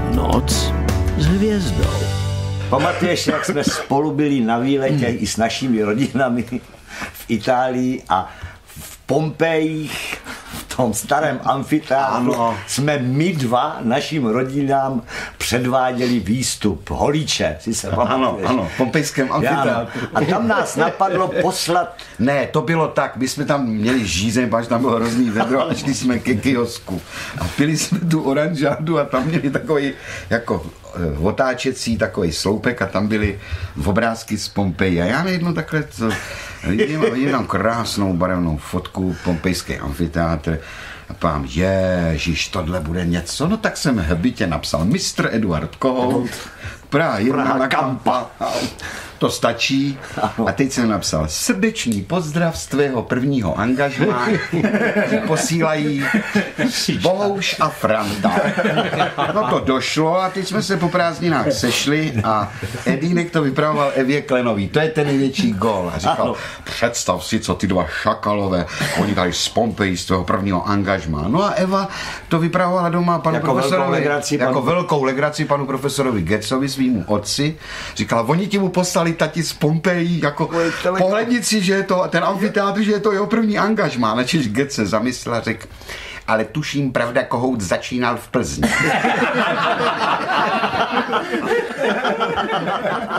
Noc s hvězdou. Pamatuješ, jak jsme spolu byli na výletě i s našimi rodinami v Itálii a v Pompejích, v tom starém amfiteátru, jsme my dva našim rodinám předváděli výstup Holíče, si se pamatuješ? Ano, v pompejském amfiteátru. A tam nás napadlo poslat... Ne, to bylo tak, my jsme tam měli žízeň, až tam bylo hrozný vedro a šli jsme ke kiosku a pili jsme tu oranžádu a tam měli takový jako otáčecí takový sloupek a tam byly obrázky z Pompeji a já najednou takhle vidím tam krásnou barevnou fotku pompejský amfiteátr a pám, ježiš, tohle bude něco, no tak jsem hbitě napsal Mistr Eduard Kohout, Praha 1 na Kampa. To stačí. A teď jsem napsal srdečný pozdrav z tvého prvního angažmá. Posílají Bohouš a Franta. No to došlo a teď jsme se po prázdninách sešli a Edínek to vypravoval Evě Klenový. To je ten největší gól. A říkal, představ si, co ty dva šakalové, oni tady z Pompeji z tvého prvního angažmá. No a Eva to vypravovala doma panu jako profesorovi. Velkou legraci panu profesorovi Getzovi, svýmu otci. Říkala, oni ti mu poslali tati z Pompeji, jako pohlednit si, že je to ten amfiteátr, že je to jeho první angažmá. Načež Getz se zamyslel a řekl, ale tuším, pravda, Kohout začínal v Plzni.